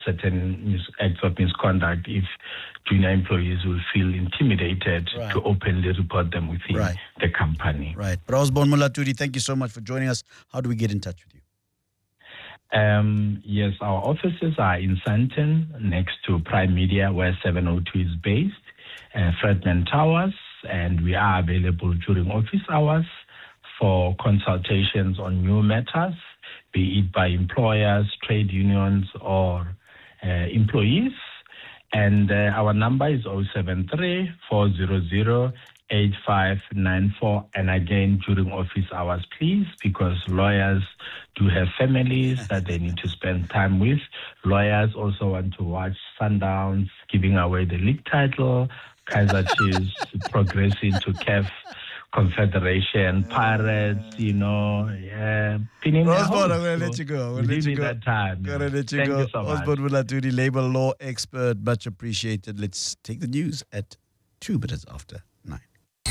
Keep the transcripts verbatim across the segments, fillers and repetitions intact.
certain mis- acts of misconduct if junior employees will feel intimidated Right. to openly report them within Right. the company. Right. But Osborne Mulatudi, thank you so mumuch for joining us. How do we get in touch with you? Um, yes, our offices are in Sandton, next to Prime Media, where seven oh two is based, uh, Fredman Towers, and we are available during office hours for consultations on new matters, be it by employers, trade unions, or uh, employees. And uh, our number is oh seven three, four hundred, eight five nine four. And again, during office hours, please, because lawyers do have families that they need to spend time with. Lawyers also want to watch Sundowns giving away the league title, Kaizer Chiefs progressing to C A F Confederation, Pirates, you know, yeah. Pinning their Osborne, hopes. I'm going to So let you go. I'm we going to let live you in go. that time. Going to let you Thank go. you so much. Osborne Mulatudi, labor law expert, much appreciated. Let's take the news at two minutes after nine.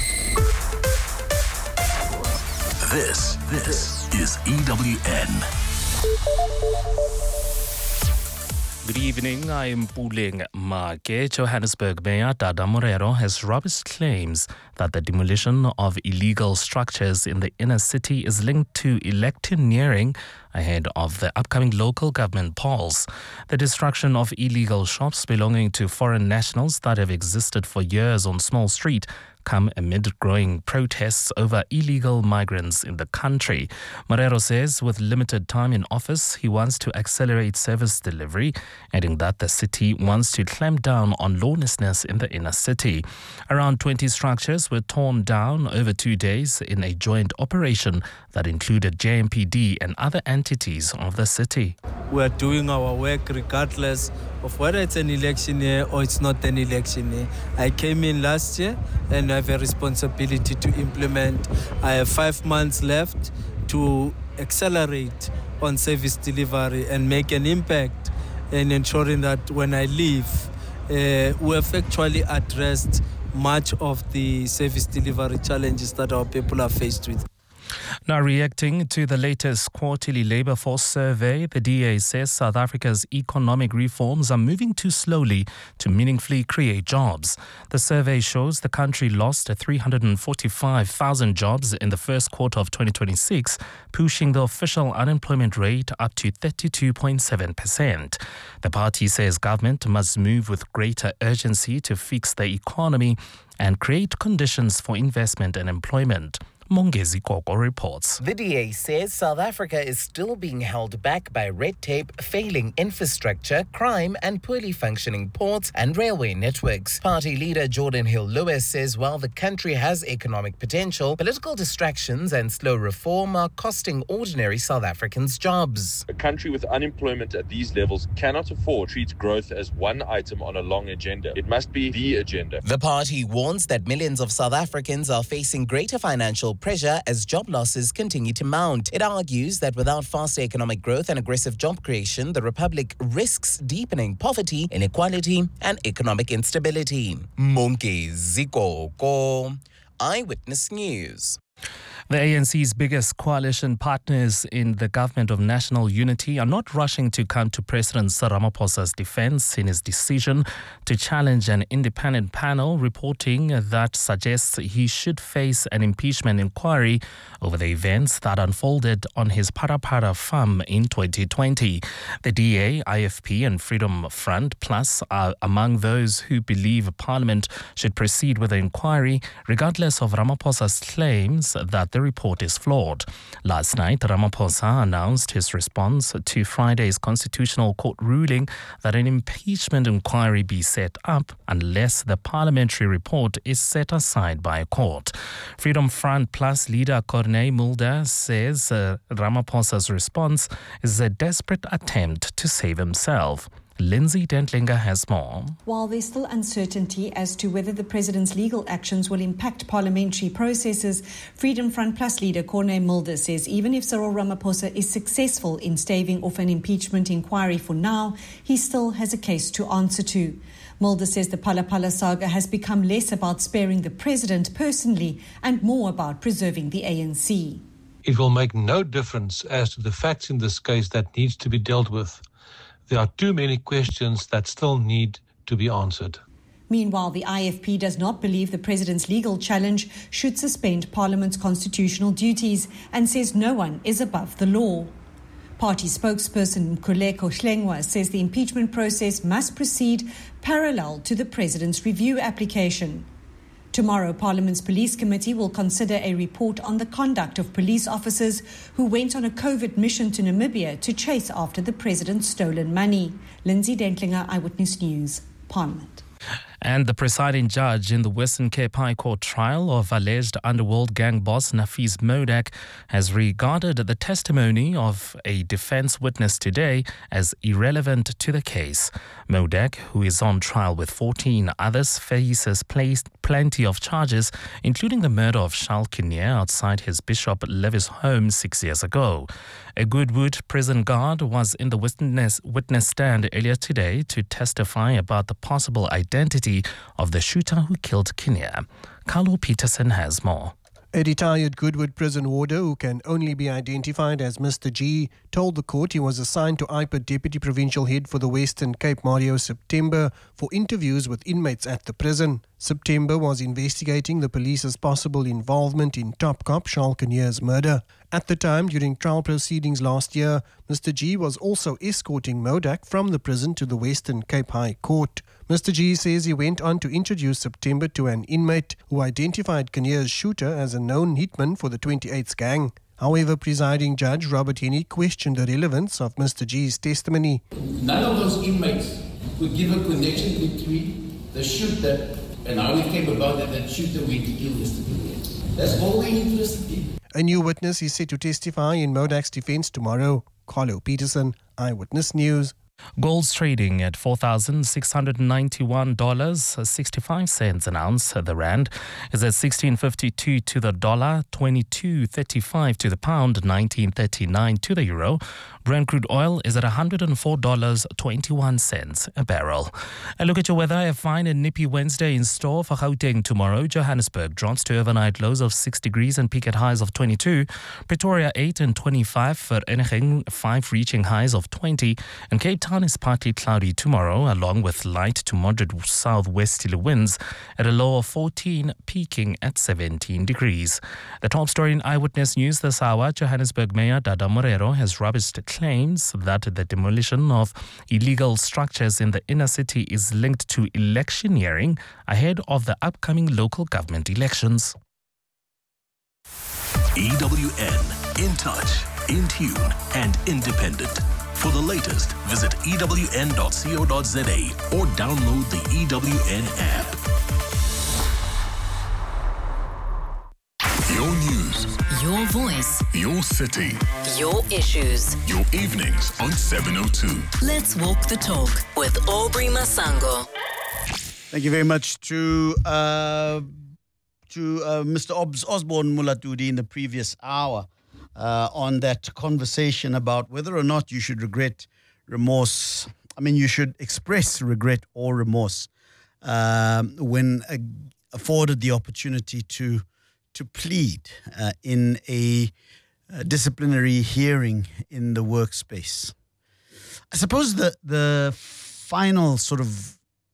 This, this is E W N. Good evening, I am Puleng Make. Johannesburg Mayor Dada Morero has robust claims that the demolition of illegal structures in the inner city is linked to electioneering ahead of the upcoming local government polls. The destruction of illegal shops belonging to foreign nationals that have existed for years on Small Street come amid growing protests over illegal migrants in the country. Morero says with limited time in office, he wants to accelerate service delivery, adding that the city wants to clamp down on lawlessness in the inner city. Around twenty structures were torn down over two days in a joint operation that included J M P D and other entities of the city. We're doing our work regardless of whether it's an election year or it's not an election year. I came in last year and I have a responsibility to implement. I have five months left to accelerate on service delivery and make an impact in ensuring that when I leave, uh, we have actually addressed much of the service delivery challenges that our people are faced with. Now, reacting to the latest quarterly labour force survey, the D A says South Africa's economic reforms are moving too slowly to meaningfully create jobs. The survey shows the country lost three hundred forty-five thousand jobs in the first quarter of twenty twenty-six, pushing the official unemployment rate up to thirty-two point seven percent. The party says government must move with greater urgency to fix the economy and create conditions for investment and employment. Mongezi Koko reports. The D A says South Africa is still being held back by red tape, failing infrastructure, crime and poorly functioning ports and railway networks. Party leader Jordan Hill-Lewis says while the country has economic potential, political distractions and slow reform are costing ordinary South Africans jobs. A country with unemployment at these levels cannot afford to treat growth as one item on a long agenda. It must be the agenda. The party warns that millions of South Africans are facing greater financial pressure as job losses continue to mount. It argues that without faster economic growth and aggressive job creation, the Republic risks deepening poverty, inequality, and economic instability. Mongezi Koko, Eyewitness News. The A N C's biggest coalition partners in the government of national unity are not rushing to come to President Cyril Ramaphosa's defense in his decision to challenge an independent panel reporting that suggests he should face an impeachment inquiry over the events that unfolded on his Parapara farm in twenty twenty. The D A, I F P and Freedom Front Plus are among those who believe Parliament should proceed with the inquiry regardless of Ramaphosa's claims that the report is flawed. Last night, Ramaphosa announced his response to Friday's Constitutional Court ruling that an impeachment inquiry be set up unless the parliamentary report is set aside by a court. Freedom Front Plus leader Corneille Mulder says uh, Ramaphosa's response is a desperate attempt to save himself. Lindsay Dentlinger has more. While there's still uncertainty as to whether the president's legal actions will impact parliamentary processes, Freedom Front Plus leader Corneille Mulder says even if Cyril Ramaphosa is successful in staving off an impeachment inquiry for now, he still has a case to answer to. Mulder says the Phala Phala saga has become less about sparing the president personally and more about preserving the A N C. It will make no difference as to the facts in this case that needs to be dealt with. there are too many questions that still need to be answered. Meanwhile, the I F P does not believe the president's legal challenge should suspend Parliament's constitutional duties and says no one is above the law. Party spokesperson Mkhuleko Hlengwa says the impeachment process must proceed parallel to the president's review application. Tomorrow, Parliament's Police Committee will consider a report on the conduct of police officers who went on a covert mission to Namibia to chase after the president's stolen money. Lindsay Dentlinger, Eyewitness News, Parliament. And the presiding judge in the Western Cape High Court trial of alleged underworld gang boss Nafees Modak has regarded the testimony of a defense witness today as irrelevant to the case. Modak, who is on trial with fourteen others, faces plenty of charges, including the murder of Charles Kinnear outside his Bishop Levis home six years ago. A Goodwood prison guard was in the witness, witness stand earlier today to testify about the possible identity of the shooter who killed Kinnear. Carlo Peterson has more. A retired Goodwood prison warder who can only be identified as Mister G told the court he was assigned to I P A Deputy Provincial Head for the Western Cape Mario September for interviews with inmates at the prison. September was investigating the police's possible involvement in top cop Charles Kinnear's murder. At the time, during trial proceedings last year, Mister G was also escorting Modak from the prison to the Western Cape High Court. Mister G says he went on to introduce September to an inmate who identified Kinnear's shooter as a known hitman for the twenty-eighth gang. However, presiding judge Robert Henney questioned the relevance of Mister G's testimony. None of those inmates could give a connection between the shooter and how it came about that that shooter went to kill Mister Kinnear. That's all we're interested in. A new witness is set to testify in Modak's defense tomorrow. Carlo Peterson, Eyewitness News. Gold's trading at four thousand six hundred ninety-one dollars and sixty-five cents an ounce. The rand is at sixteen fifty-two to the dollar, twenty-two thirty-five to the pound, nineteen thirty-nine to the euro. Brent crude oil is at one hundred four dollars and twenty-one cents a barrel. A look at your weather. A fine and nippy Wednesday in store for Gauteng tomorrow. Johannesburg drops to overnight lows of six degrees and peak at highs of twenty-two. Pretoria eight and twenty-five. Vereeniging five reaching highs of twenty. And Cape Town is partly cloudy tomorrow, along with light to moderate southwesterly winds at a low of fourteen, peaking at seventeen degrees. The top story in Eyewitness News this hour: Johannesburg Mayor Dada Morero has rubbished claims that the demolition of illegal structures in the inner city is linked to electioneering ahead of the upcoming local government elections. E W N, in touch, in tune, and independent. For the latest, visit E W N dot co dot za or download the E W N app. Your news, your voice, your city, your issues, your evenings on seven oh two. Let's walk the talk with Aubrey Masango. Thank you very much to uh, to uh, Mister Os- Osborne Mulatudi in the previous hour uh, on that conversation about whether or not you should regret remorse. I mean, you should express regret or remorse um, when uh, afforded the opportunity to to plead uh, in a, a disciplinary hearing in the workspace. I suppose the the final sort of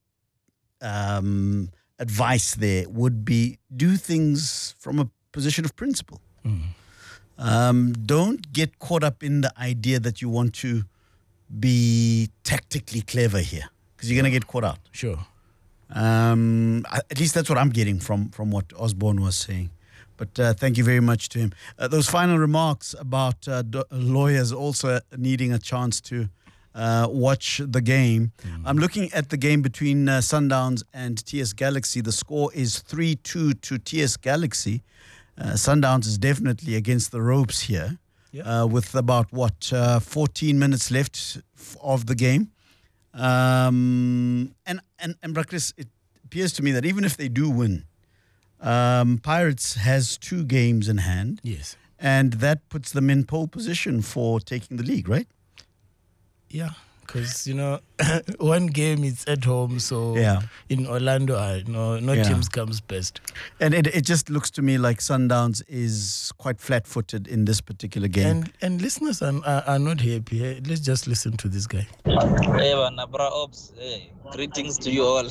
um, advice there would be do things from a position of principle. Mm. Um, don't get caught up in the idea that you want to be tactically clever here, because you're going to get caught out. Sure. Um, at least that's what I'm getting from, from what Osborne was saying. But uh, thank you very much to him. Uh, those final remarks about uh, do- lawyers also needing a chance to uh, watch the game. Mm. I'm looking at the game between uh, Sundowns and T S Galaxy. The score is three two to T S Galaxy. Uh, Sundowns is definitely against the ropes here, yeah. uh, with about, what, uh, fourteen minutes left of the game. Um, and, and, and Brakris, it appears to me that even if they do win, Um, Pirates has two games in hand. Yes. And that puts them in pole position for taking the league, right? Yeah. because, you know, one game is at home, so Yeah. in Orlando, I no, no Yeah. teams comes best. And it, it just looks to me like Sundowns is quite flat-footed in this particular game. And and listeners are, are, are not happy. eh? Let's just listen to this guy. Hey, Nabra Ops. Hey, greetings to you all.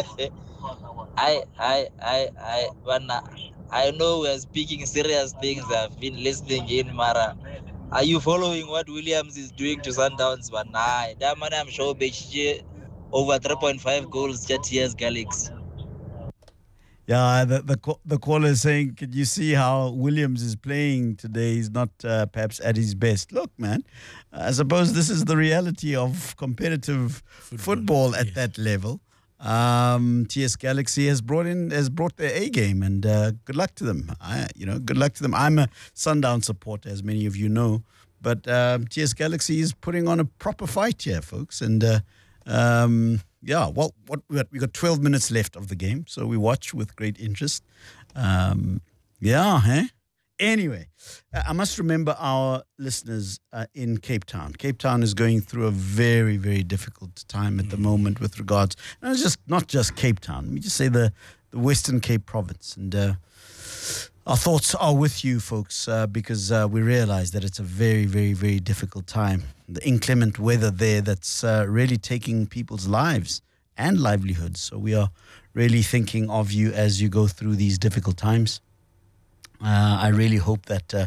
I, I, I, I, Bana, I know we're speaking serious things. I've been listening in Mara. Are you following what Williams is doing to Sundowns? But nah, that man, I'm sure Bechi over three point five goals, just years Galaxy. Yeah, the the ca- the caller is saying, can you see how Williams is playing today? He's not uh, perhaps at his best. Look, man, I suppose this is the reality of competitive football, football at yes. that level. Um, T S Galaxy has brought in has brought their A game, and uh, good luck to them. I, you know, good luck to them. I'm a Sundown supporter, as many of you know, but um, T S Galaxy is putting on a proper fight here, folks, and. Uh, um, Yeah, well, what we got, we got twelve minutes left of the game, so we watch with great interest. Um, yeah, eh? Anyway, I must remember our listeners uh, in Cape Town. Cape Town is going through a very, very difficult time at the moment with regards, and it's just not just Cape Town. Let me just say the, the Western Cape province. And uh, our thoughts are with you, folks, uh, because uh, we realize that it's a very, very, very difficult time. The inclement weather there that's uh, really taking people's lives and livelihoods. So we are really thinking of you as you go through these difficult times. Uh, I really hope that uh,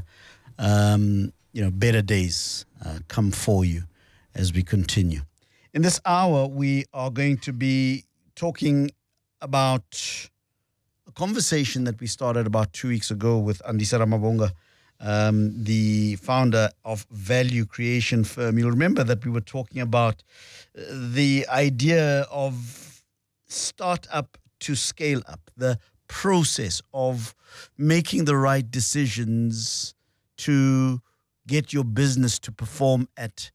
um, you know better days uh, come for you as we continue. In this hour, we are going to be talking about a conversation that we started about two weeks ago with Andisa Ramabonga, um, the founder of Value Creation Firm. You'll remember that we were talking about uh, the idea of startup to scale up, the process of making the right decisions to get your business to perform at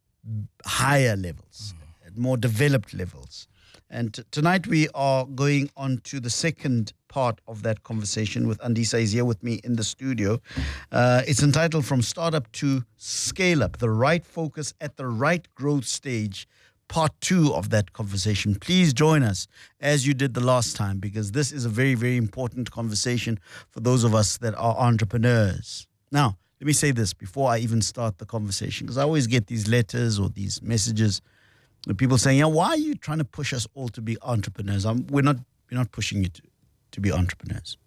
higher levels, mm. at more developed levels. And t- tonight we are going on to the second part of that conversation with Andisa. Is here with me in the studio. Uh, it's entitled From Startup to Scale Up, the right focus at the right growth stage, part two of that conversation. Please join us as you did the last time, because this is a very, very important conversation for those of us that are entrepreneurs. Now, let me say this before I even start the conversation, because I always get these letters or these messages with people saying, yeah, why are you trying to push us all to be entrepreneurs? I'm, we're not we're not pushing you to, to be entrepreneurs.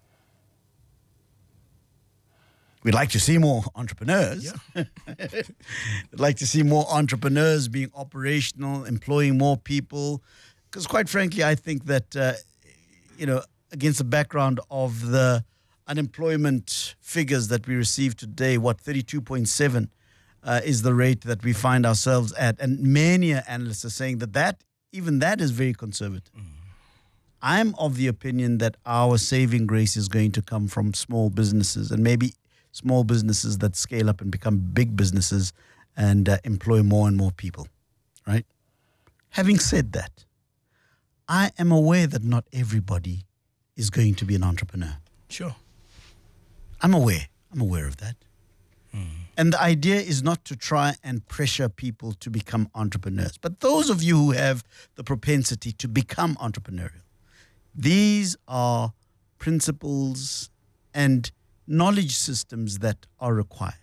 We'd like to see more entrepreneurs. Yeah. We'd like to see more entrepreneurs being operational, employing more people. Because quite frankly, I think that, uh, you know, against the background of the unemployment figures that we receive today, what, thirty-two point seven uh, is the rate that we find ourselves at. And many analysts are saying that, that even that is very conservative. Mm. I'm of the opinion that our saving grace is going to come from small businesses, and maybe small businesses that scale up and become big businesses and uh, employ more and more people, right? Having said that, I am aware that not everybody is going to be an entrepreneur. Sure. I'm aware. I'm aware of that. Mm. And the idea is not to try and pressure people to become entrepreneurs. But those of you who have the propensity to become entrepreneurial, these are principles and knowledge systems that are required.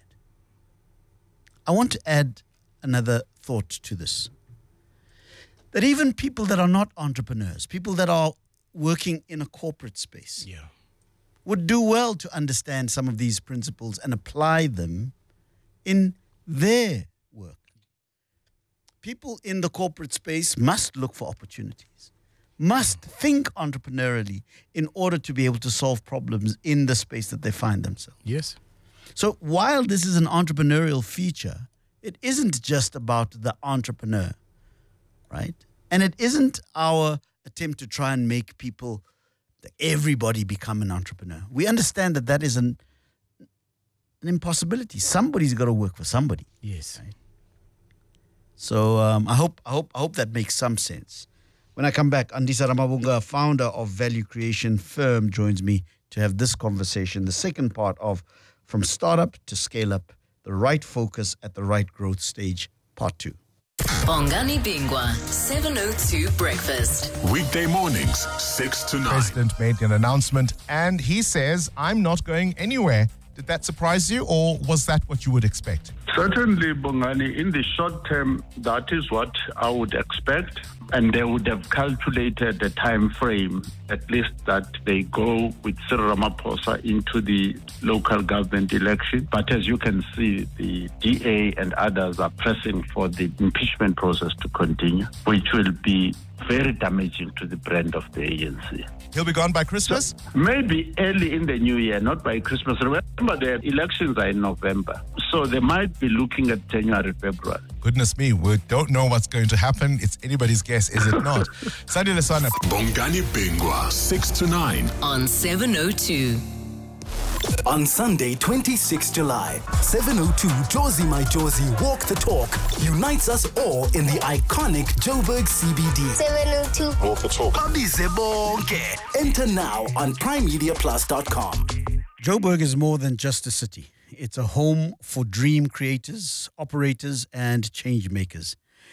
I want to add another thought to this. That even people that are not entrepreneurs, people that are working in a corporate space, yeah. would do well to understand some of these principles and apply them in their work. People in the corporate space must look for opportunities, must think entrepreneurially in order to be able to solve problems in the space that they find themselves. Yes. So while this is an entrepreneurial feature, it isn't just about the entrepreneur, right? And it isn't our attempt to try and make people, everybody become an entrepreneur. We understand that that is an, an impossibility. Somebody's got to work for somebody. Yes. Right? So um, I hope I hope I hope that makes some sense. When I come back, Andisa Ramabonga, founder of Value Creation Firm, joins me to have this conversation, the second part of From Startup to Scale Up, the right focus at the right growth stage, part two. Bongani Bingwa, seven oh two Breakfast. Weekday mornings, six to nine. The president made an announcement and he says, I'm not going anywhere. Did that surprise you, or was that what you would expect? Certainly, Bongani, in the short term, that is what I would expect. And they would have calculated the time frame, at least that they go with Cyril Ramaphosa into the local government election. But as you can see, the D A and others are pressing for the impeachment process to continue, which will be very damaging to the brand of the A N C. He'll be gone by Christmas? So maybe early in the new year, not by Christmas. Remember, the elections are in November. So they might be looking at January, February. Goodness me, we don't know what's going to happen. It's anybody's guess, is it not? Sandi Lesana. Bongani Bingwa, six to nine. On seven oh two. On Sunday, twenty-sixth of July, seven oh two Jozi My Jozi Walk the Talk unites us all in the iconic Joburg C B D. seven oh two Walk the Talk. Enter now on prime media plus dot com. Joburg is more than just a city. It's a home for dream creators, operators, and change makers.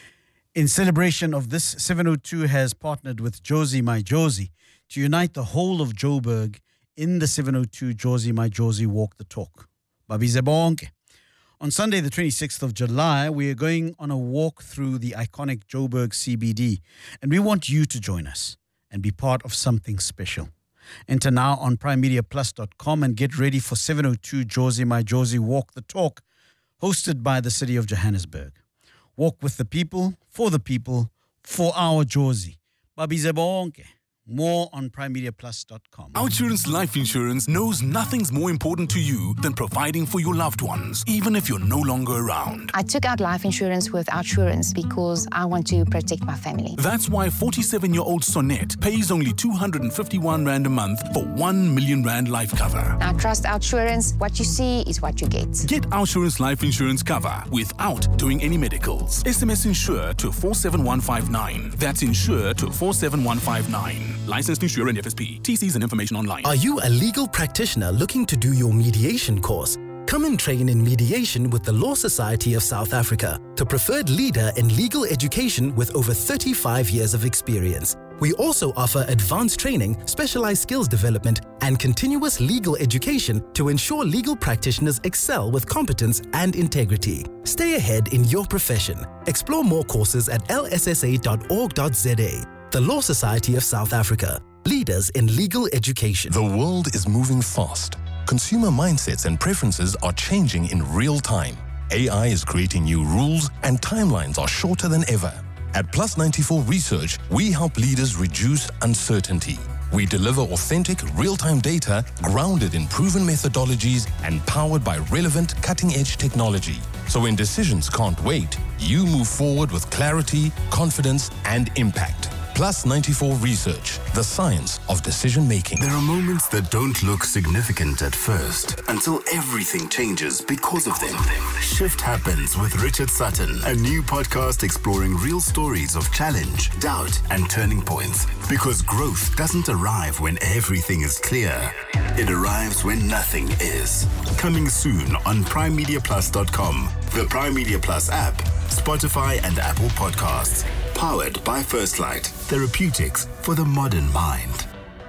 In celebration of this, seven oh two has partnered with Jozi My Jozi to unite the whole of Joburg in the seven oh two Jozi My Jozi Walk the Talk. Babize bonke. On Sunday, the twenty-sixth of July, we are going on a walk through the iconic Joburg C B D, and we want you to join us and be part of something special. Enter now on prime media plus dot com and get ready for seven oh two Jozi My Jozi Walk the Talk, hosted by the city of Johannesburg. Walk with the people, for the people, for our Jozi. Babize bonke. More on prime media plus dot com. Outsurance Life Insurance knows nothing's more important to you than providing for your loved ones, even if you're no longer around. I took out life insurance with Outsurance because I want to protect my family. That's why forty-seven-year-old Sonette pays only two hundred fifty-one rand a month for one million rand life cover. I trust Outsurance. What you see is what you get. Get Outsurance Life Insurance cover without doing any medicals. S M S Insure to four seven one five nine. That's Insure to four seven one five nine. Licensed Insurer and F S P. T Cs and information online. Are you a legal practitioner looking to do your mediation course? Come and train in mediation with the Law Society of South Africa, the preferred leader in legal education with over thirty-five years of experience. We also offer advanced training, specialized skills development, and continuous legal education to ensure legal practitioners excel with competence and integrity. Stay ahead in your profession. Explore more courses at l s s a dot org dot z a. The Law Society of South Africa, leaders in legal education. The world is moving fast. Consumer mindsets and preferences are changing in real time. A I is creating new rules and timelines are shorter than ever. At Plus ninety-four Research, we help leaders reduce uncertainty. We deliver authentic, real-time data grounded in proven methodologies and powered by relevant, cutting-edge technology. So when decisions can't wait, you move forward with clarity, confidence, and impact. Plus ninety-four Research, the science of decision-making. There are moments that don't look significant at first until everything changes because of them. Shift Happens with Richard Sutton, a new podcast exploring real stories of challenge, doubt, and turning points. Because growth doesn't arrive when everything is clear. It arrives when nothing is. Coming soon on prime media plus dot com, the Prime Media Plus app, Spotify, and Apple Podcasts. Powered by First Light, therapeutics for the modern mind.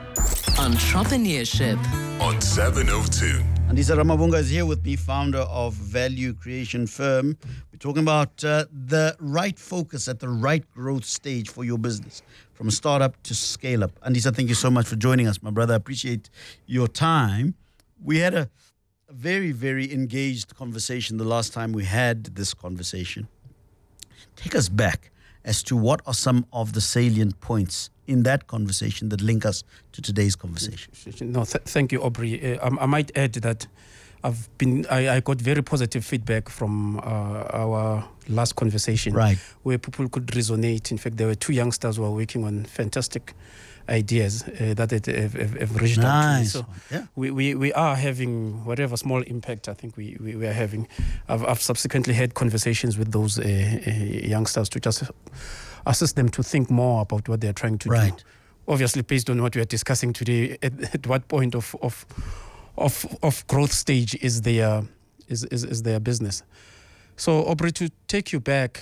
Entrepreneurship on seven oh two. Andisa Ramabunga is here with me, founder of Value Creation Firm. We're talking about uh, the right focus at the right growth stage for your business, from startup to scale up. Andisa, thank you so much for joining us, my brother. I appreciate your time. We had a, a very, very engaged conversation the last time we had this conversation. Take us back as to what are some of the salient points in that conversation that link us to today's conversation. No, th- thank you, Aubrey. Uh, I, I might add that I've been I, I got very positive feedback from uh, our last conversation, right, where people could resonate. In fact, there were two youngsters who are working on fantastic ideas uh, that have, have, have reached out to me. Nice. So Yeah. we, we, we are having whatever small impact I think we, we, we are having. I've, I've subsequently had conversations with those uh, uh, youngsters to just assist them to think more about what they're trying to Right. do. Obviously, based on what we are discussing today, at, at what point of of of, of growth stage is their is, is, is their business. So, Aubrey, to take you back,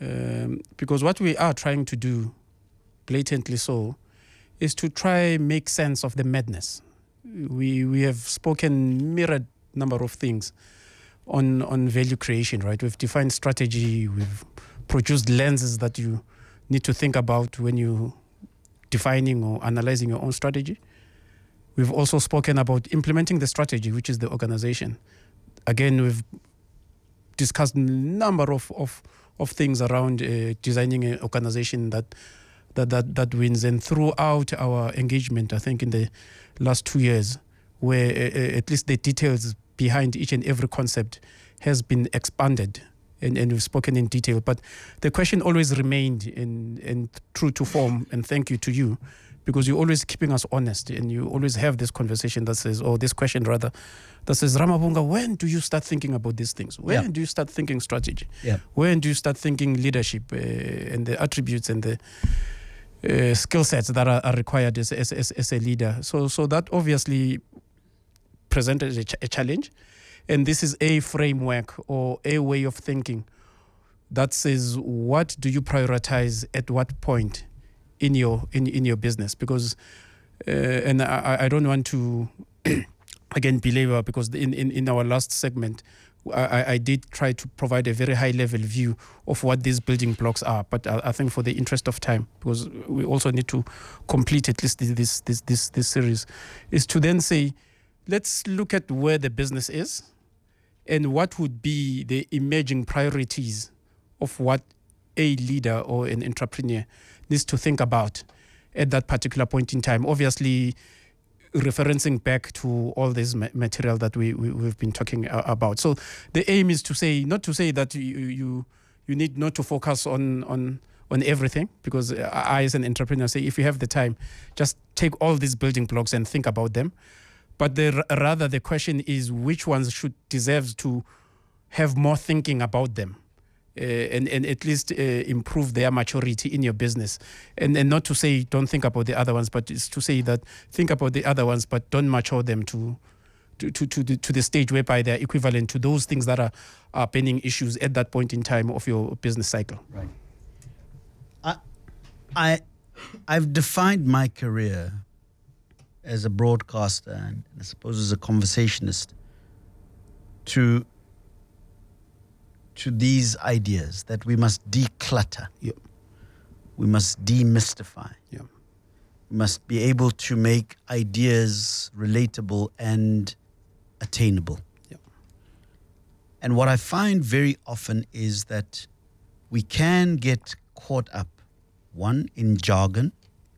um, because what we are trying to do, blatantly so, is to try make sense of the madness. We we have spoken myriad number of things on on value creation, right? We've defined strategy, we've produced lenses that you need to think about when you defining or analyzing your own strategy. We've also spoken about implementing the strategy, which is the organization. Again, we've discussed a number of, of, of things around uh, designing an organization that, that, that, that wins. And throughout our engagement, I think in the last two years, where uh, at least the details behind each and every concept has been expanded, and, and we've spoken in detail. But the question always remained in, in true to form, and thank you to you, because you're always keeping us honest, and you always have this conversation that says, or this question rather, that says, Ramabunga, when do you start thinking about these things? When Yeah. do you start thinking strategy? Yeah. When do you start thinking leadership uh, and the attributes and the uh, skill sets that are, are required as, as, as, as a leader? So, so that obviously presented a, ch- a challenge. And this is a framework or a way of thinking that says, what do you prioritize at what point in your in, in your business? Because uh, and I, I don't want to again belabor, because in, in, in our last segment I, I did try to provide a very high level view of what these building blocks are, but I, I think for the interest of time, because we also need to complete at least this this this this series, is to then say, let's look at where the business is and what would be the emerging priorities of what a leader or an entrepreneur needs to think about at that particular point in time. Obviously, referencing back to all this ma- material that we, we, we've been talking uh, about. So the aim is to say, not to say that you you, you need not to focus on, on, on everything, because I, as an entrepreneur, say, if you have the time, just take all these building blocks and think about them. But the, rather, the question is which ones should deserve to have more thinking about them, uh, and, and at least uh, improve their maturity in your business. And, and not to say don't think about the other ones, but it's to say that think about the other ones, but don't mature them to to, to, to, the, to the stage whereby they're equivalent to those things that are, are pending issues at that point in time of your business cycle. Right. I, I, I've defined my career as a broadcaster and I suppose as a conversationist to to these ideas that we must declutter. Yep. We must demystify. Yep. We must be able to make ideas relatable and attainable. Yep. And what I find very often is that we can get caught up, one, in jargon,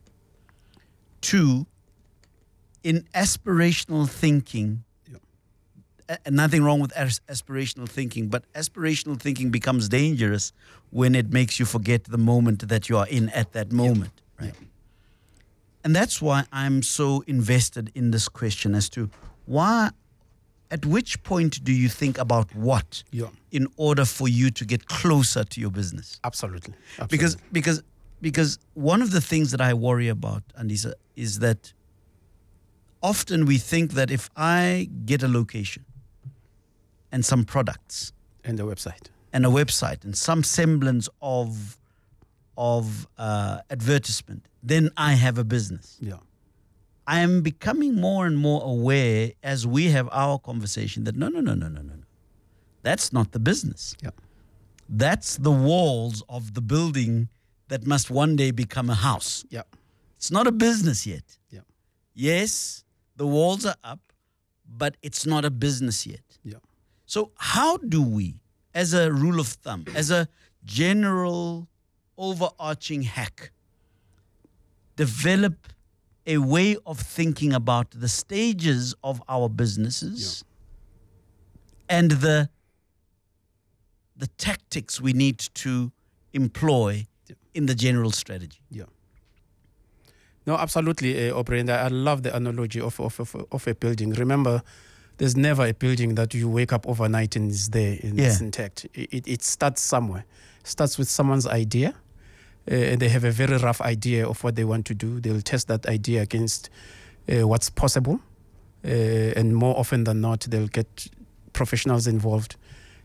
two, in aspirational thinking. Yep. Uh, nothing wrong with as- aspirational thinking, but aspirational thinking becomes dangerous when it makes you forget the moment that you are in at that moment. Yep. Right? Yep. And that's why I'm so invested in this question as to why, at which point do you think about what Yeah. in order for you to get closer to your business? Absolutely. Absolutely. Because because because one of the things that I worry about, Andisa, is that often we think that if I get a location and some products and a website and a website and some semblance of of uh, advertisement, then I have a business. Yeah. I am becoming more and more aware as we have our conversation that no, no, no, no, no, no, no. That's not the business. Yeah. That's the walls of the building that must one day become a house. Yeah. It's not a business yet. Yeah. Yes, the walls are up, but it's not a business yet. Yeah. So how do we, as a rule of thumb, as a general overarching hack, develop a way of thinking about the stages of our businesses yeah. and the the tactics we need to employ yeah. in the general strategy? Yeah. No, absolutely, uh, Aubrey. And I love the analogy of, of, of, of a building. Remember, there's never a building that you wake up overnight and is there and yeah. it's intact. It, it starts somewhere. It starts with someone's idea. Uh, and they have a very rough idea of what they want to do. They'll test that idea against uh, what's possible. Uh, and more often than not, they'll get professionals involved.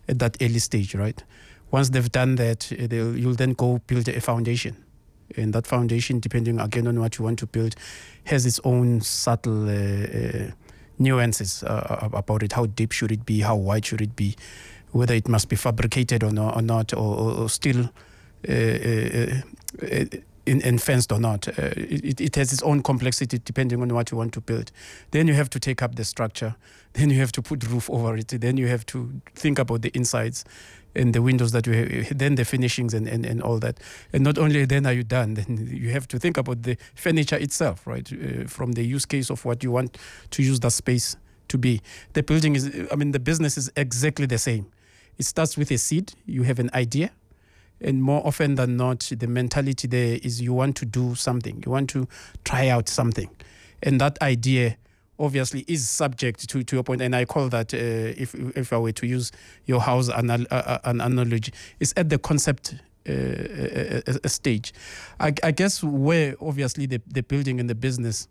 at that early stage, right? Once they've done that, they'll, you'll then go build a foundation. And that foundation, depending again on what you want to build, has its own subtle uh, uh, nuances uh, about it. How deep should it be? How wide should it be? Whether it must be fabricated or not, or, not, or, or still uh, uh, uh, in, in fenced or not. Uh, it, it has its own complexity depending on what you want to build. Then you have to take up the structure. Then you have to put roof over it. Then you have to think about the insides and the windows that you have, then the finishings and, and, and all that. And not only then are you done, then you have to think about the furniture itself, right? Uh, from the use case of what you want to use that space to be. The building is, I mean, the business is exactly the same. It starts with a seed. You have an idea. And more often than not, the mentality there is you want to do something. You want to try out something. And that idea obviously is subject to, to your point, and I call that, uh, if if I were to use your house anal- uh, an analogy, is at the concept uh, uh, uh, stage. I, I guess where obviously the, the building and the business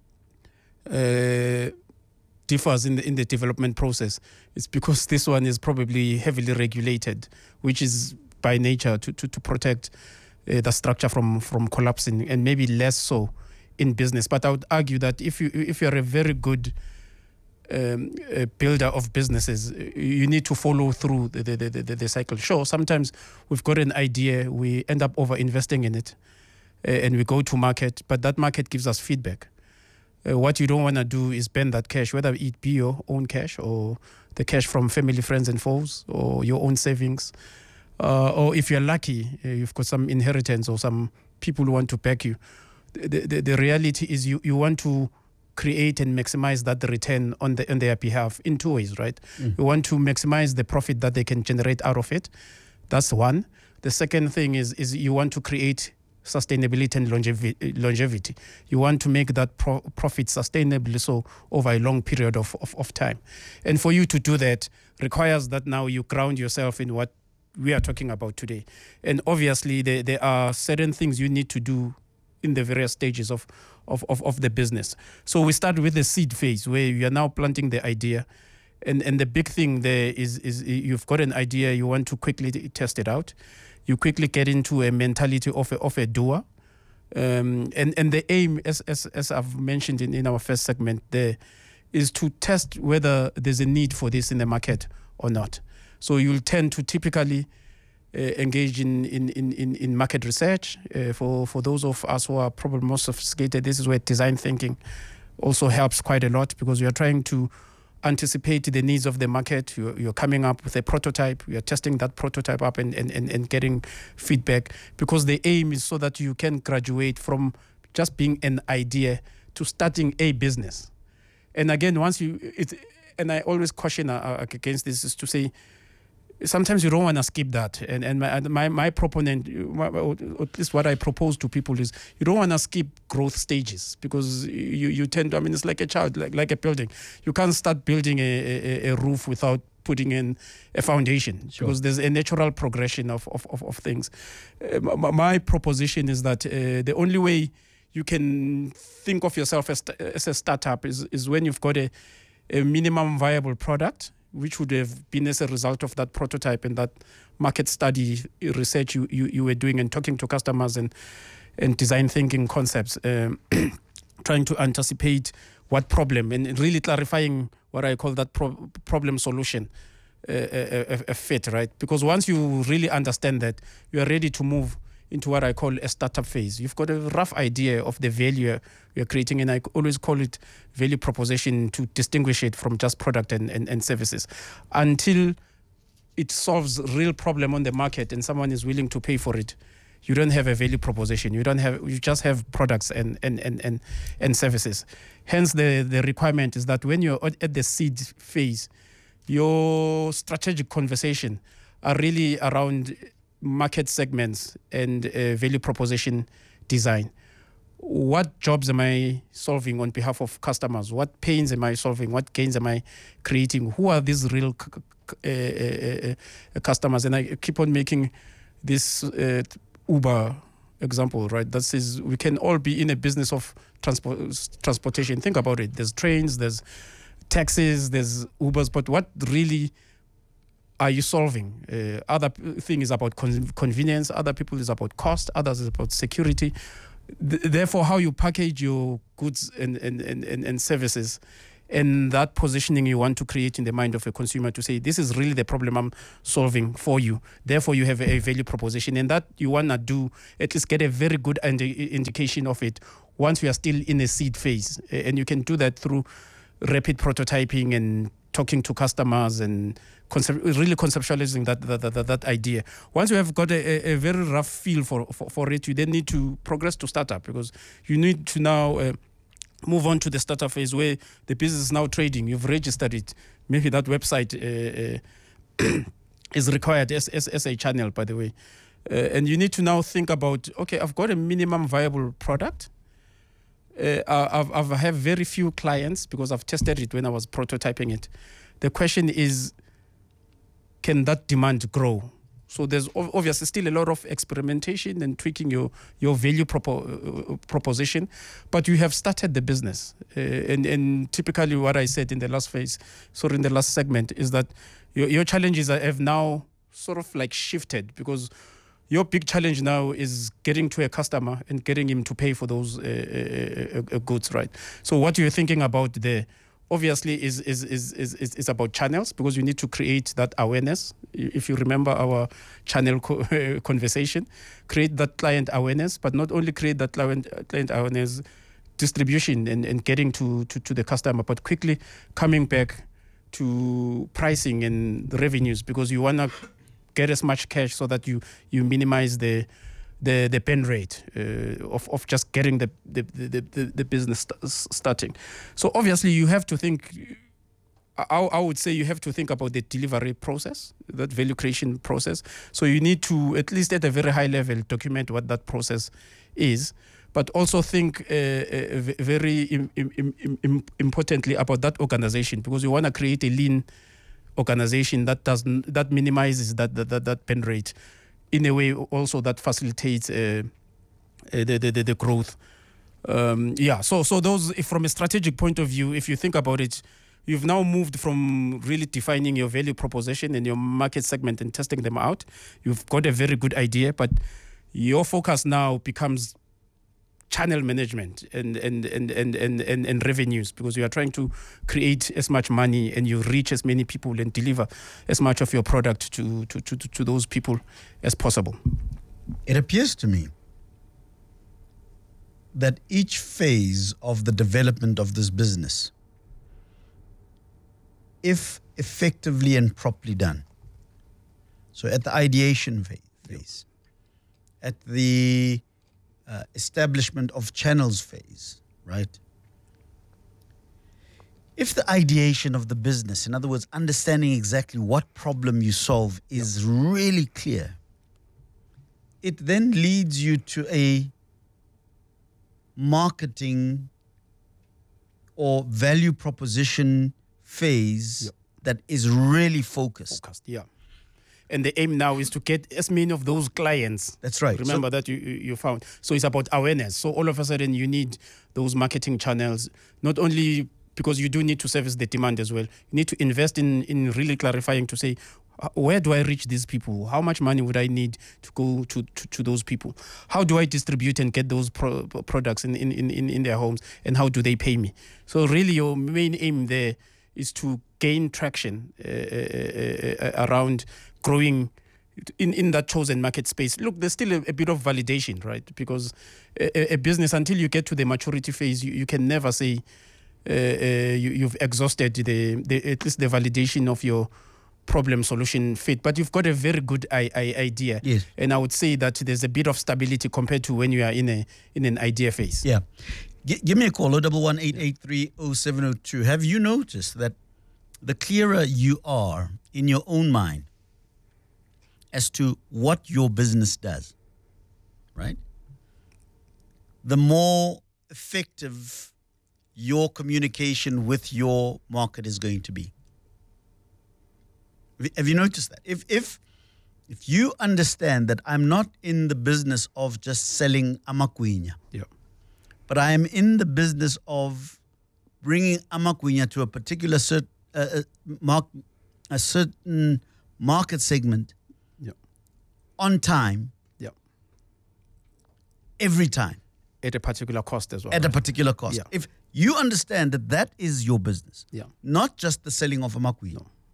uh, differs in the in the development process is because this one is probably heavily regulated, which is by nature to to, to protect uh, the structure from from collapsing, and maybe less so in business. But I would argue that if you if you're a very good um, a builder of businesses, you need to follow through the the, the, the the cycle. Sure, sometimes we've got an idea, we end up over investing in it, uh, and we go to market, but that market gives us feedback. Uh, what you don't want to do is spend that cash, whether it be your own cash or the cash from family, friends, and foes, or your own savings, uh, or if you're lucky, uh, you've got some inheritance or some people who want to back you. The, the, the reality is you, you want to create and maximize that return on the on their behalf in two ways, right? Mm. You want to maximize the profit that they can generate out of it. That's one. The second thing is is you want to create sustainability and longevity. longevity. You want to make that pro- profit sustainable, so over a long period of, of, of time. And for you to do that requires that now you ground yourself in what we are talking about today. And obviously there, there are certain things you need to do in the various stages of, of, of, of the business. So we start with the seed phase where you are now planting the idea. And and the big thing there is, is you've got an idea, you want to quickly test it out. You quickly get into a mentality of a, of a doer. Um, and, and the aim, as, as, as I've mentioned in, in our first segment there, is to test whether there's a need for this in the market or not. So you'll tend to typically Uh, engage in, in, in, in market research. Uh, for, for those of us who are probably more sophisticated, this is where design thinking also helps quite a lot, because you're trying to anticipate the needs of the market. You're, you're coming up with a prototype. You're testing that prototype up and, and, and, and getting feedback, because the aim is so that you can graduate from just being an idea to starting a business. And again, once you, it, and I always caution uh, against this, is to say, sometimes you don't want to skip that. And and my my, my proponent, or at least what I propose to people is, you don't want to skip growth stages, because you, you tend to, I mean, it's like a child, like, like a building. You can't start building a, a, a roof without putting in a foundation, sure. Because there's a natural progression of, of, of, of things. Uh, my, my proposition is that uh, the only way you can think of yourself as, as a startup is, is when you've got a, a minimum viable product, which would have been as a result of that prototype and that market study research you, you, you were doing and talking to customers and, and design thinking concepts, um, trying to anticipate what problem and really clarifying what I call that pro- problem solution uh, a, a, a fit, right? Because once you really understand that, you are ready to move into what I call a startup phase. You've got a rough idea of the value you're creating, and I always call it value proposition to distinguish it from just product and, and, and services. Until it solves real problem on the market and someone is willing to pay for it, you don't have a value proposition. You don't have, you just have products and and, and, and, and services. Hence the, the requirement is that when you're at the seed phase, your strategic conversation are really around market segments and uh, value proposition design. What jobs am I solving on behalf of customers? What pains am I solving? What gains am I creating? Who are these real c- c- uh, uh, customers? And I keep on making this uh, Uber example, right? That says we can all be in a business of transport transportation. Think about it. There's trains, there's taxis, there's Ubers, but what really are you solving? Uh, other p- thing is about con- convenience. Other people is about cost. Others is about security. Th- therefore, how you package your goods and, and, and, and, and services, and that positioning you want to create in the mind of a consumer to say, this is really the problem I'm solving for you. Therefore, you have a value proposition, and that you want to do, at least get a very good indi- indication of it once we are still in a seed phase. And you can do that through rapid prototyping and talking to customers and concept, really conceptualizing that that, that that idea. Once you have got a, a very rough feel for, for, for it, you then need to progress to startup, because you need to now uh, move on to the startup phase where the business is now trading. You've registered it. Maybe that website uh, uh, is required as, as, as a channel, by the way. Uh, and you need to now think about, okay, I've got a minimum viable product. Uh, I've, I've have very few clients because I've tested it when I was prototyping it. The question is, can that demand grow? So there's obviously still a lot of experimentation and tweaking your, your value propo- uh, proposition, but you have started the business. Uh, and, and typically what I said in the last phase, sorry, in the last segment, is that your, your challenges have now sort of like shifted, because your big challenge now is getting to a customer and getting him to pay for those uh, uh, uh, goods, right? So what you're thinking about there, obviously, is is, is is is about channels, because you need to create that awareness. If you remember our channel co- conversation, create that client awareness, but not only create that client, client awareness, distribution and, and getting to, to, to the customer, but quickly coming back to pricing and revenues, because you want to get as much cash so that you you minimize the the the pen rate uh, of of just getting the the the, the, the business st- starting. So obviously you have to think. I, I would say you have to think about the delivery process, that value creation process. So you need to, at least at a very high level, document what that process is, but also think uh, uh, very im- im- im- importantly about that organization, because you want to create a lean organization that doesn't that minimizes that that, that, that pen rate, in a way also that facilitates uh, uh, the, the the growth. Um, yeah. So so those, if from a strategic point of view, if you think about it, you've now moved from really defining your value proposition and your market segment and testing them out. You've got a very good idea, but your focus now becomes channel management and and, and, and, and, and and revenues, because you are trying to create as much money and you reach as many people and deliver as much of your product to, to, to, to those people as possible. It appears to me that each phase of the development of this business, if effectively and properly done, so at the ideation phase, at the uh, establishment of channels phase, right? If the ideation of the business, in other words, understanding exactly what problem you solve, is really clear, it then leads you to a marketing or value proposition phase yep. that is really focused. Focused, yeah. And the aim now is to get as many of those clients. That's right. Remember so, that you you found. So it's about awareness. So all of a sudden you need those marketing channels, not only because you do need to service the demand as well. You need to invest in, in really clarifying to say, where do I reach these people? How much money would I need to go to, to, to those people? How do I distribute and get those pro- products in, in, in, in their homes? And how do they pay me? So really your main aim there is to gain traction uh, uh, uh, around growing in, in that chosen market space. Look, there's still a, a bit of validation, right? Because a, a business, until you get to the maturity phase, you, you can never say uh, uh, you, you've exhausted the, the at least the validation of your problem solution fit. But you've got a very good I, I, idea. Yes. And I would say that there's a bit of stability compared to when you are in a in an idea phase. Yeah. G- give me a call, oh one one, eight eight three, oh seven oh two. Have you noticed that the clearer you are in your own mind as to what your business does, right, the more effective your communication with your market is going to be? Have you noticed that? If if if you understand that I'm not in the business of just selling amakwinya, yeah, but I am in the business of bringing amakwinya to a particular cert, uh, mark, a certain market segment Yeah. on time Yeah. every time At a particular cost as well. at a right? particular cost. Yeah. If you understand that that is your business, Yeah. not just the selling of a makui,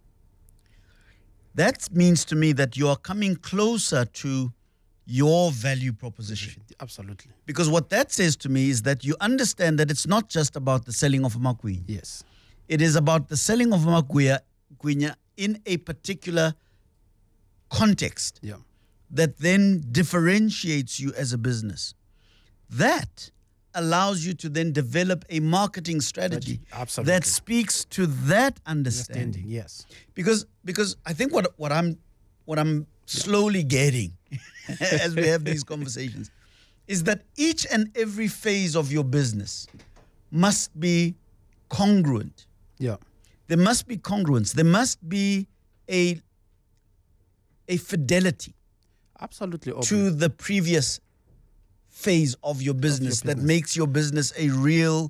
that means to me that you are coming closer to your value proposition. Absolutely. Because what that says to me is that you understand that it's not just about the selling of a makui. Yes. It is about the selling of a makuya guinya in a particular context Yeah. that then differentiates you as a business. That allows you to then develop a marketing strategy Absolutely. that speaks to that understanding. Understanding, yes. Because because I think what what I'm what I'm slowly getting as we have these conversations is that each and every phase of your business must be congruent. Yeah. There must be congruence. There must be a a fidelity Absolutely. Aubrey. to the previous phase of your business, that business. makes your business a real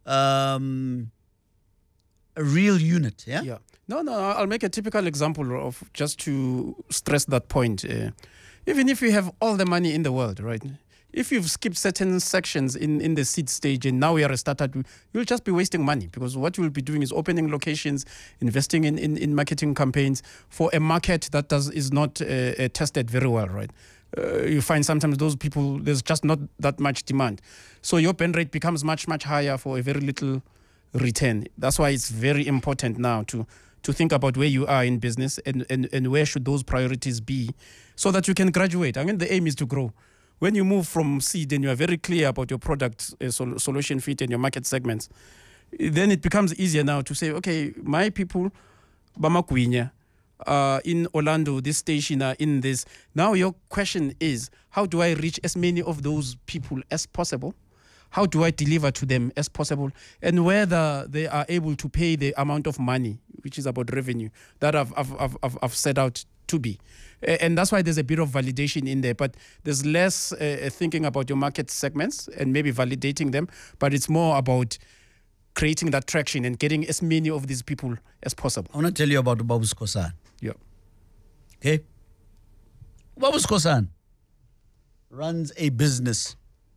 um, a real unit. Yeah. Yeah. No, no, I'll make a typical example of just to stress that point. Uh, even if you have all the money in the world, right? If you've skipped certain sections in, in the seed stage and now you're a startup, you'll just be wasting money, because what you'll be doing is opening locations, investing in, in, in marketing campaigns for a market that does is not uh, uh, tested very well, right? Uh, you find sometimes those people, there's just not that much demand. So your burn rate becomes much, much higher for a very little return. That's why it's very important now to to think about where you are in business and, and, and where should those priorities be so that you can graduate. I mean, the aim is to grow. When you move from seed and you are very clear about your product uh, sol- solution fit and your market segments, then it becomes easier now to say, okay, my people, Bamakwinya, uh, in Orlando, this station are in this. Now your question is, how do I reach as many of those people as possible? How do I deliver to them as possible? And whether they are able to pay the amount of money, which is about revenue, that I've, I've, I've, I've set out to be. And that's why there's a bit of validation in there. But there's less uh, thinking about your market segments and maybe validating them. But it's more about creating that traction and getting as many of these people as possible. I want to tell you about Babu Skosan. Yeah. Okay. Babu Skosan runs a business.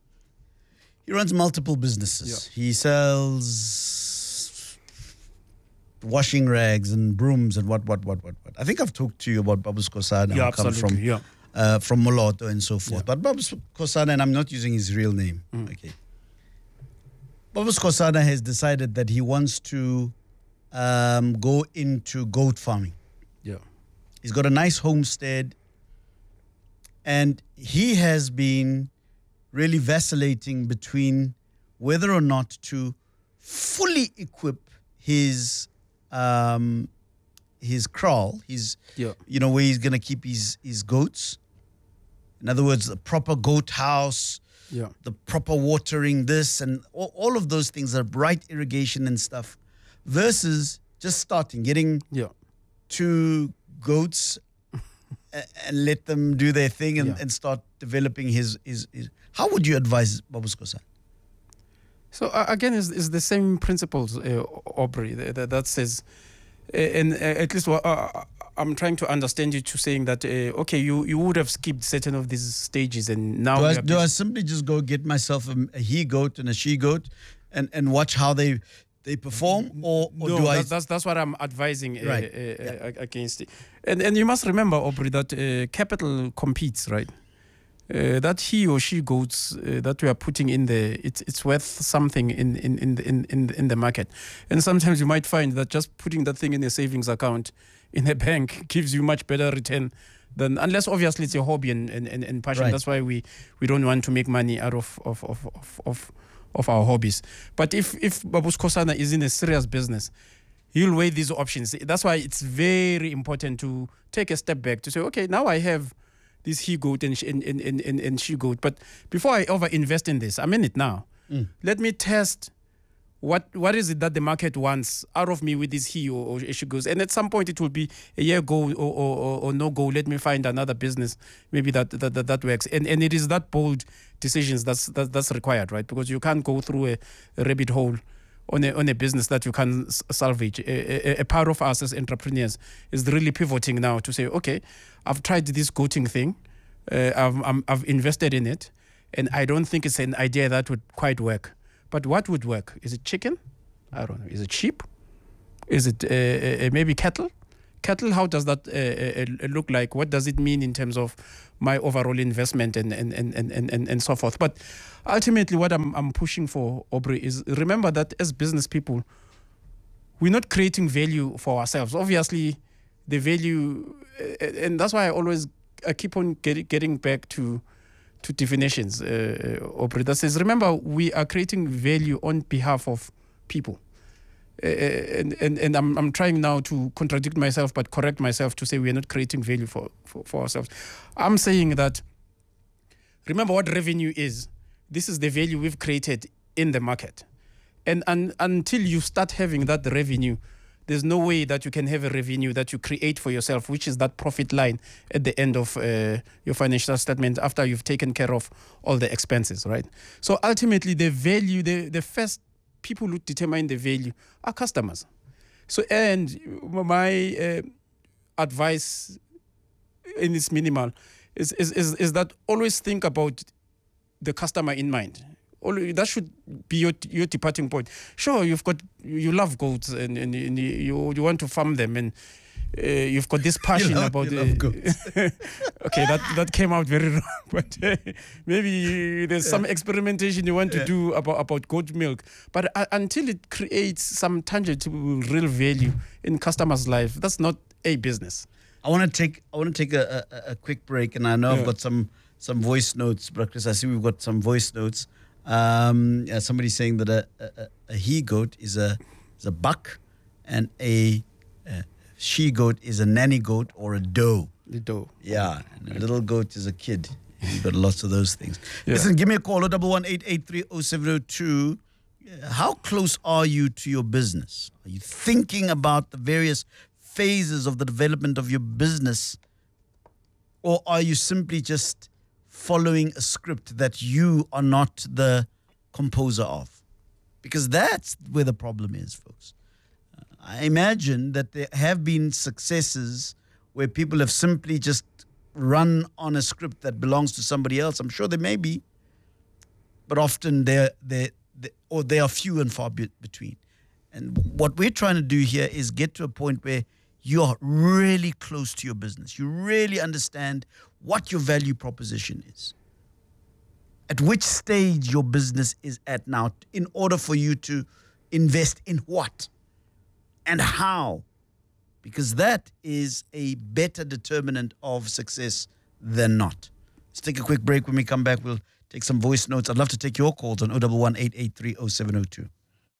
He runs multiple businesses. Yeah. He sells washing rags and brooms and what, what, what, what, what. I think I've talked to you about Babu Skosan. Yeah, come absolutely. From, yeah. uh, from Moloto and so forth. Yeah. But Babu Skosan, and I'm not using his real name. Mm. Okay. Babu Skosan has decided that he wants to um, go into goat farming. Yeah. He's got a nice homestead, and he has been really vacillating between whether or not to fully equip his um, his kraal, his Yeah. you know, where he's gonna keep his his goats. In other words, the proper goat house, Yeah. the proper watering, this and all, all of those things, are right irrigation and stuff, versus just starting, getting Yeah. two goats and, and let them do their thing and, Yeah. and start developing his, his, his. How would you advise Babu Skosan? So uh, again, it's, it's the same principles, uh, Aubrey, that, that, that says, uh, and uh, at least uh, I'm trying to understand you to saying that, uh, okay, you, you would have skipped certain of these stages and now... Do I, you are do I busy- simply just go get myself a, a he goat and a she goat and, and watch how they they perform, or, or no, do I? that's, that's that's what I'm advising uh, Right. uh, Yeah. uh, against it. And and you must remember, Aubrey, that uh, capital competes, right? Uh, that he or she goats uh, that we are putting in there, it's it's worth something in in in the, in in in the market. And sometimes you might find that just putting that thing in a savings account in a bank gives you much better return than, unless obviously it's a hobby and and, and, and passion. Right. That's why we, we don't want to make money out of of of of, of of our hobbies. But if if Babu Skosan is in a serious business, he'll weigh these options. That's why it's very important to take a step back to say, okay, now I have this he goat and, sh- and, and, and, and, and she goat, but before I over invest in this, I'm in it now. Mm. Let me test what what is it that the market wants out of me with this he or, or she goes. And at some point it will be a year go or, or, or, or no go. Let me find another business maybe that that, that, that works. And and it is that bold decisions that's that, that's required, right? Because you can't go through a, a rabbit hole on a, on a business that you can s- salvage. A, a, a part of us as entrepreneurs is really pivoting now to say, okay, I've tried this goating thing, uh, I've, I'm, I've invested in it, and I don't think it's an idea that would quite work. But what would work? Is it chicken? I don't know. Is it sheep? Is it uh, uh, maybe cattle? Cattle, how does that uh, uh, look like? What does it mean in terms of my overall investment and and, and, and, and, and so forth? But ultimately, what I'm, I'm pushing for, Aubrey, is remember that as business people, we're not creating value for ourselves. Obviously, the value, uh, and that's why I always I keep on get, getting back to to definitions, uh, Aubrey, that says, remember, we are creating value on behalf of people. Uh, and and, and I'm, I'm trying now to contradict myself, but correct myself to say we are not creating value for, for, for ourselves. I'm saying that, remember what revenue is. This is the value we've created in the market. And, and until you start having that revenue, there's no way that you can have a revenue that you create for yourself, which is that profit line at the end of uh, your financial statement after you've taken care of all the expenses, right? So ultimately, the value, the, the first people who determine the value are customers. So, and my uh, advice in this minimal is, is, is, is that always think about the customer in mind. That should be your your departing point. Sure, you've got you love goats and, and, and you you want to farm them, and uh, you've got this passion you love, about you uh, love goats. Okay, that that came out very wrong, but uh, maybe there's yeah. some experimentation you want yeah. to do about about goat milk. But uh, until it creates some tangible, real value in customers' life, that's not a business. I want to take I want to take a, a, a quick break, and I know yeah. I've got some some voice notes, Chris. I see we've got some voice notes. Um, yeah, somebody's saying that a, a, a he goat is a is a buck, and a, a she goat is a nanny goat or a doe. The doe. Yeah, and a little goat is a kid. You've got lots of those things. Yeah. Listen, give me a call, double one eight eight three oh seven oh two. How close are you to your business? Are you thinking about the various phases of the development of your business, or are you simply just following a script that you are not the composer of? Because that's where the problem is, folks. Uh, I imagine that there have been successes where people have simply just run on a script that belongs to somebody else. I'm sure there may be, but often they're, they're, they're, or they are few and far be- between. And what we're trying to do here is get to a point where you're really close to your business. You really understand what your value proposition is, at which stage your business is at now, in order for you to invest in what and how, because that is a better determinant of success than not. Let's take a quick break. When we come back, we'll take some voice notes. I'd love to take your calls on oh one one eight eight three oh seven oh two.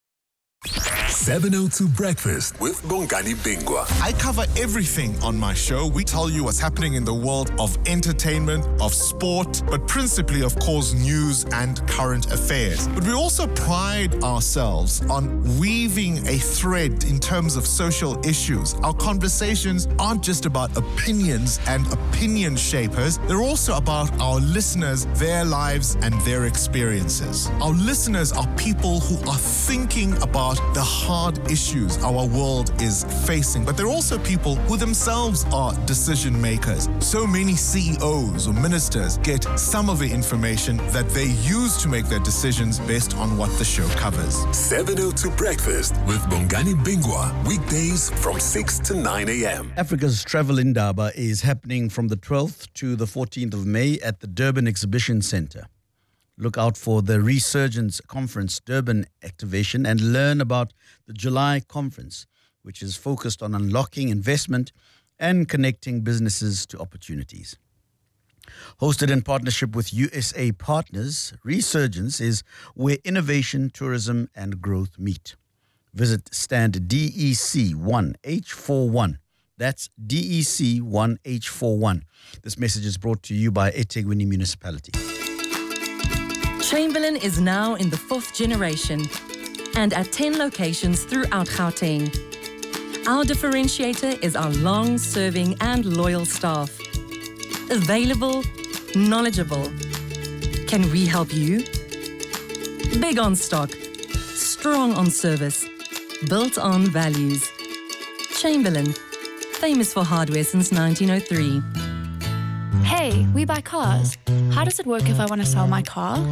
seven oh two Breakfast with Bongani Bingwa. I cover everything on my show. We tell you what's happening in the world of entertainment, of sport, but principally, of course, news and current affairs. But we also pride ourselves on weaving a thread in terms of social issues. Our conversations aren't just about opinions and opinion shapers. They're also about our listeners, their lives, and their experiences. Our listeners are people who are thinking about the hard issues our world is facing, but they're also people who themselves are decision makers. So many C E Os or ministers get some of the information that they use to make their decisions based on what the show covers. seven oh two Breakfast with Bongani Bingwa, weekdays from six to nine a.m. Africa's Travel Indaba is happening from the twelfth to the fourteenth of May at the Durban Exhibition Centre. Look out for the Resurgence Conference Durban activation and learn about the July conference, which is focused on unlocking investment and connecting businesses to opportunities. Hosted in partnership with U S A Partners, Resurgence is where innovation, tourism, and growth meet. Visit stand D E C one H forty-one. That's D E C one H forty-one. This message is brought to you by eThekwini Municipality. Chamberlain is now in the fourth generation and at ten locations throughout Gauteng. Our differentiator is our long-serving and loyal staff. Available, knowledgeable. Can we help you? Big on stock, strong on service, built on values. Chamberlain, famous for hardware since nineteen oh three. Hey, we buy cars. How does it work if I want to sell my car?